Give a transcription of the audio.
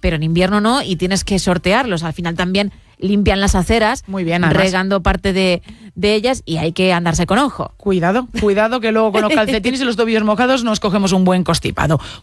pero en invierno no, y tienes que sortearlos. Al final también limpian las aceras, muy bien, además, regando parte de ellas, y hay que andarse con ojo. Cuidado que luego con los calcetines y los tobillos mojados nos cogemos un buen constipado.